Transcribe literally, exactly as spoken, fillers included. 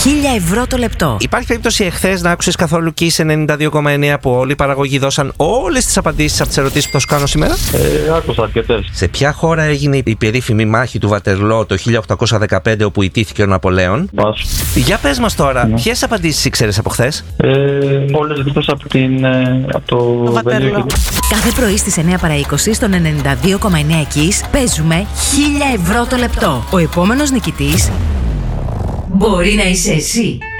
χίλια ευρώ το λεπτό. Υπάρχει περίπτωση εχθές να άκουσες καθόλου Kiss ενενήντα δύο κόμμα εννέα που όλοι οι παραγωγοί δώσαν όλες τις απαντήσεις από τις ερωτήσεις που θα σου κάνω σήμερα? Ε, άκουσα αρκετές. Σε ποια χώρα έγινε η περίφημη μάχη του Βατερλό το χίλια οκτακόσια δεκαπέντε όπου ιτήθηκε ο Ναπολέον? Πάσο. Για πες μας τώρα, Ναι. ποιες απαντήσεις ήξερες από χθες? Ε, όλες εκτός από, την, ε, από το Βατερλό. Κάθε πρωί στις εννέα παρά είκοσι στον ενενήντα δύο κόμμα εννέα Kiss παίζουμε χίλια ευρώ το λεπτό. Ο επόμενος νικητής μπορεί να είσαι εσύ.